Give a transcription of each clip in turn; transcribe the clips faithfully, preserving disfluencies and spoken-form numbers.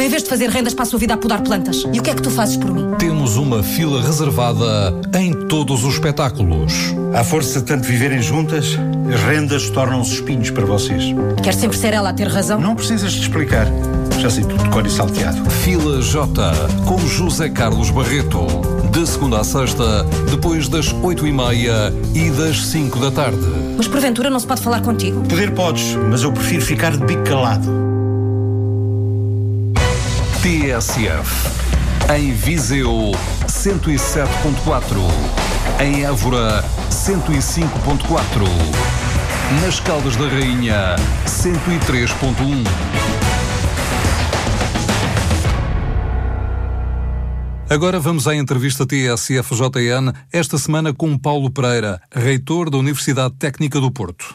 em vez de fazer rendas, passo a vida a podar plantas. E o que é que tu fazes por mim? Temos uma fila reservada em todos os espetáculos. À força de tanto viverem juntas, as rendas tornam-se espinhos para vocês. Quer sempre ser ela a ter razão? Não precisas de explicar. Já sei tudo de cor e salteado. Fila J, com José Carlos Barreto. De segunda à sexta, depois das oito e meia e das cinco da tarde. Mas porventura não se pode falar contigo? Poder podes, mas eu prefiro ficar de bico calado. T S F. Em Viseu, cento e sete ponto quatro. Em Évora, cento e cinco ponto quatro. Nas Caldas da Rainha, cento e três ponto um. Agora vamos à entrevista T S F J N, esta semana com Paulo Pereira, reitor da Universidade Técnica do Porto.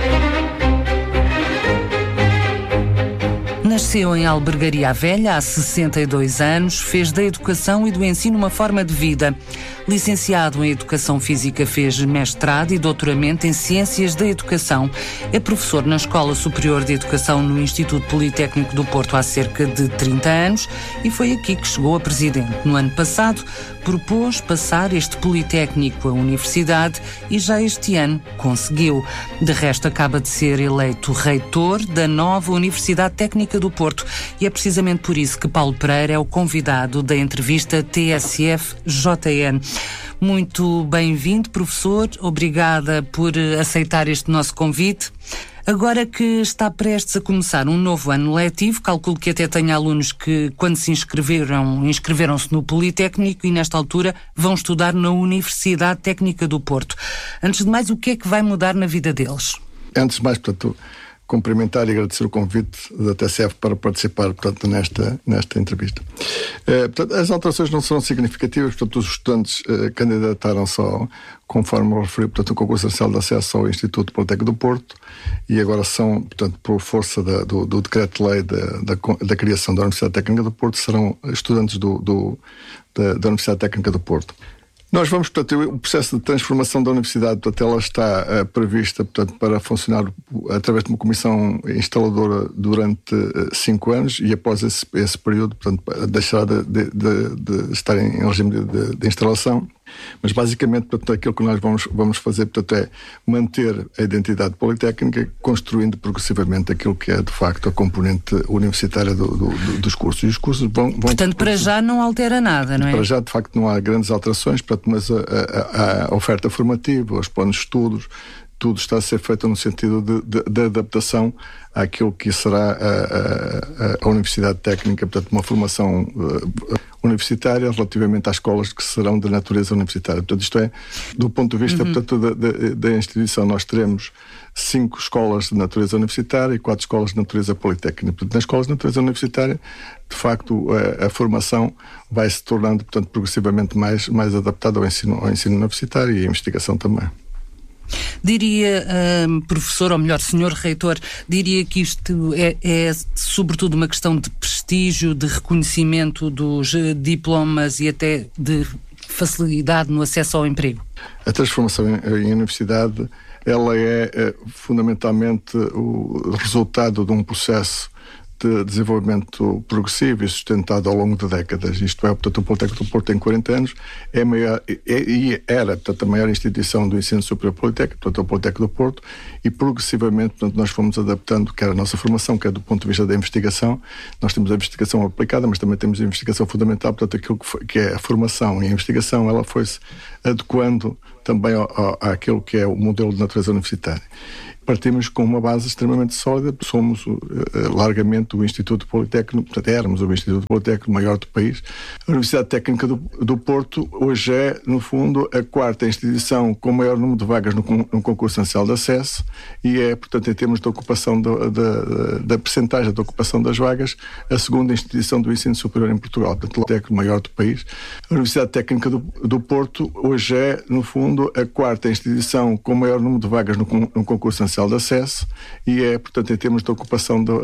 Nasceu em Albergaria Velha há sessenta e dois anos, fez da educação e do ensino uma forma de vida. Licenciado em Educação Física, fez mestrado e doutoramento em Ciências da Educação. É professor na Escola Superior de Educação no Instituto Politécnico do Porto há cerca de trinta anos e foi aqui que chegou a presidente. No ano passado, propôs passar este Politécnico à Universidade e já este ano conseguiu. De resto, acaba de ser eleito reitor da nova Universidade Técnica do Porto e é precisamente por isso que Paulo Pereira é o convidado da entrevista T S F J N. Muito bem-vindo, professor. Obrigada por aceitar este nosso convite. Agora que está prestes a começar um novo ano letivo, calculo que até tenha alunos que, quando se inscreveram, inscreveram-se no Politécnico e, nesta altura, vão estudar na Universidade Técnica do Porto. Antes de mais, o que é que vai mudar na vida deles? Antes de mais, portanto, cumprimentar e agradecer o convite da T S F para participar, portanto, nesta, nesta entrevista. Eh, portanto, as alterações não serão significativas, portanto, os estudantes eh, candidataram-se ao, conforme referiu, portanto, o concurso nacional de acesso ao Instituto Politécnico do Porto e agora são, portanto, por força da, do, do decreto-lei da, da, da criação da Universidade Técnica do Porto, serão estudantes do, do, da, da Universidade Técnica do Porto. Nós vamos, portanto, o processo de transformação da universidade, portanto, ela está uh, prevista, portanto, para funcionar através de uma comissão instaladora durante uh, cinco anos e após esse, esse período, portanto, deixará de, de, de, de estar em regime de, de, de instalação. Mas, basicamente, portanto, aquilo que nós vamos, vamos fazer, portanto, é manter a identidade politécnica, construindo progressivamente aquilo que é, de facto, a componente universitária do, do, do, dos cursos. E os cursos vão... vão Portanto, para já não altera nada, não é? Para já, de facto, não há grandes alterações, portanto, mas a, a, a oferta formativa, os planos de estudos, tudo está a ser feito no sentido de, de, de adaptação àquilo que será a, a, a Universidade Técnica, portanto, uma formação uh, universitária relativamente às escolas que serão de natureza universitária. Portanto, isto é, do ponto de vista, uhum. portanto, da, da, da instituição, nós teremos cinco escolas de natureza universitária e quatro escolas de natureza politécnica. Portanto, nas escolas de natureza universitária, de facto, a, a formação vai se tornando, portanto, progressivamente mais, mais adaptada ao ensino, ao ensino universitário e à investigação também. Diria, um, professor, ou melhor, senhor reitor, diria que isto é, é sobretudo uma questão de prestígio, de reconhecimento dos diplomas e até de facilidade no acesso ao emprego? A transformação em, em universidade, ela é, é fundamentalmente o resultado de um processo de desenvolvimento progressivo e sustentado ao longo de décadas. Isto é, portanto, o Politécnico do Porto tem quarenta anos, é maior, é, e era, portanto, a maior instituição do ensino superior politécnico, portanto, o Politécnico do Porto, e progressivamente, portanto, nós fomos adaptando, quer a nossa formação, quer do ponto de vista da investigação. Nós temos a investigação aplicada, mas também temos a investigação fundamental, portanto, aquilo que, foi, que é a formação e a investigação, ela foi-se adequando também ao, ao, àquilo que é o modelo de natureza universitária. Partimos com uma base extremamente sólida, somos uh, largamente o Instituto Politécnico, portanto éramos o Instituto Politécnico maior do país. A Universidade Técnica do, do Porto hoje é, no fundo, a quarta instituição com o maior número de vagas no, no concurso nacional de acesso e é, portanto, em termos de ocupação do, da, da percentagem de ocupação das vagas, a segunda instituição do ensino superior em Portugal, portanto, o técnico maior do país. A Universidade Técnica do, do Porto hoje é, no fundo, a quarta instituição com o maior número de vagas no, no concurso nacional de acesso e é, portanto, em termos de ocupação do,